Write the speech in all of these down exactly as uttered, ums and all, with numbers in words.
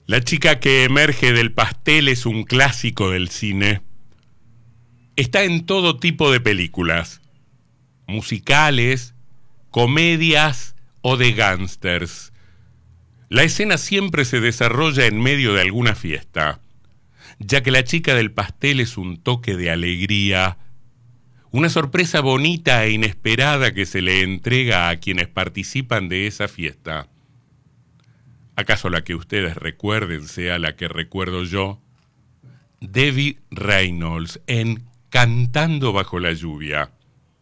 La chica que emerge del pastel es un clásico del cine. Está en todo tipo de películas, musicales, comedias o de gángsters. La escena siempre se desarrolla en medio de alguna fiesta, ya que la chica del pastel es un toque de alegría, una sorpresa bonita e inesperada que se le entrega a quienes participan de esa fiesta. ¿Acaso la que ustedes recuerden sea la que recuerdo yo? Debbie Reynolds en Cantando bajo la lluvia.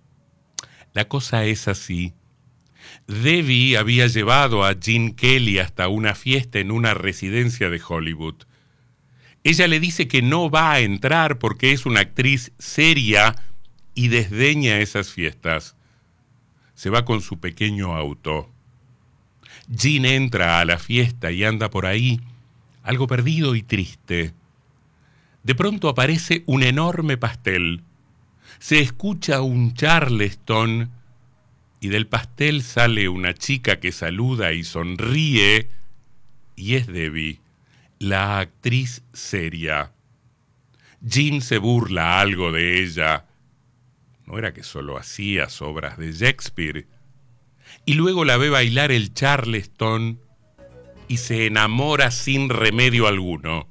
La cosa es así. Debbie había llevado a Gene Kelly hasta una fiesta en una residencia de Hollywood. Ella le dice que no va a entrar porque es una actriz seria y desdeña esas fiestas. Se va con su pequeño auto. Gene entra a la fiesta y anda por ahí, algo perdido y triste. De pronto aparece un enorme pastel. Se escucha un charleston y del pastel sale una chica que saluda y sonríe, y es Debbie, la actriz seria. Gene se burla algo de ella. No era que solo hacías obras de Shakespeare. Y luego la ve bailar el charleston y se enamora sin remedio alguno.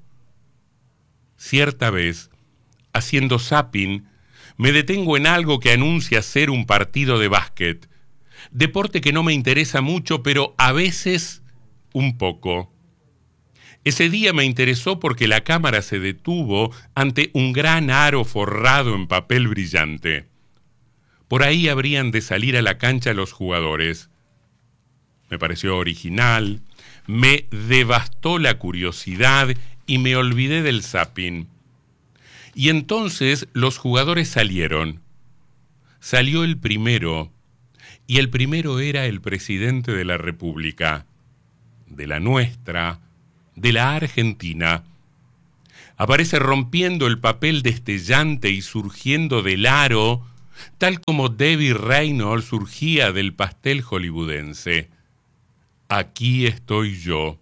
Cierta vez, haciendo zapping, me detengo en algo que anuncia ser un partido de básquet, deporte que no me interesa mucho, pero a veces un poco. Ese día me interesó porque la cámara se detuvo ante un gran aro forrado en papel brillante. Por ahí habrían de salir a la cancha los jugadores. Me pareció original, me devastó la curiosidad y me olvidé del zapping. Y entonces los jugadores salieron. Salió el primero, y el primero era el presidente de la República, de la nuestra, de la Argentina. Aparece rompiendo el papel destellante y surgiendo del aro, tal como Debbie Reynolds surgía del pastel hollywoodense. Aquí estoy yo.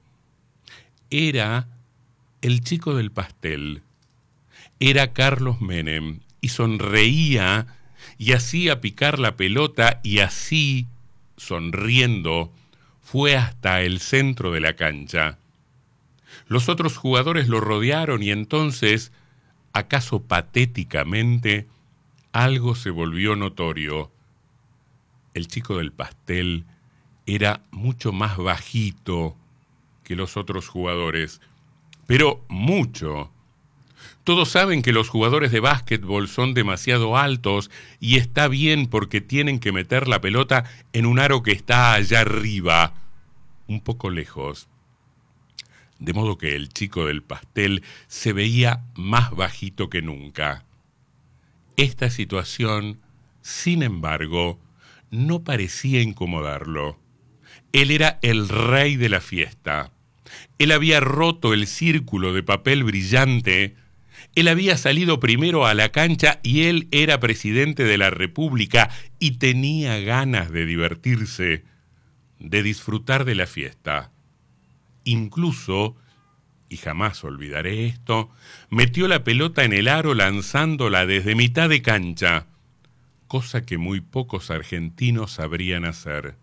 Era el chico del pastel. Era Carlos Menem y sonreía y hacía picar la pelota y así, sonriendo, fue hasta el centro de la cancha. Los otros jugadores lo rodearon y entonces, acaso patéticamente, algo se volvió notorio. El chico del pastel era mucho más bajito que los otros jugadores, pero mucho. Todos saben que los jugadores de básquetbol son demasiado altos y está bien porque tienen que meter la pelota en un aro que está allá arriba, un poco lejos. De modo que el chico del pastel se veía más bajito que nunca. Esta situación, sin embargo, no parecía incomodarlo. Él era el rey de la fiesta. Él había roto el círculo de papel brillante. Él había salido primero a la cancha y él era presidente de la República y tenía ganas de divertirse, de disfrutar de la fiesta. Incluso, y jamás olvidaré esto, metió la pelota en el aro lanzándola desde mitad de cancha, cosa que muy pocos argentinos sabrían hacer.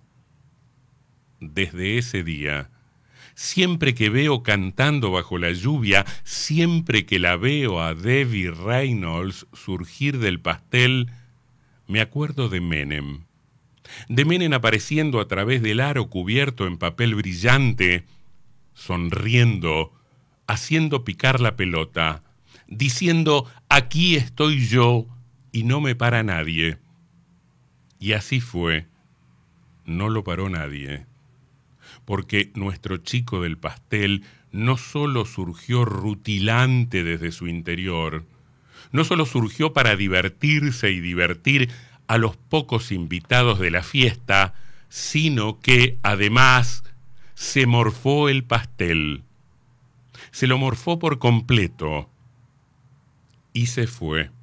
Desde ese día, siempre que veo Cantando bajo la lluvia, siempre que la veo a Debbie Reynolds surgir del pastel, me acuerdo de Menem. De Menem apareciendo a través del aro cubierto en papel brillante, sonriendo, haciendo picar la pelota, diciendo, aquí estoy yo y no me para nadie. Y así fue, no lo paró nadie. Porque nuestro chico del pastel no solo surgió rutilante desde su interior, no solo surgió para divertirse y divertir a los pocos invitados de la fiesta, sino que, además, se morfó el pastel. Se lo morfó por completo y se fue.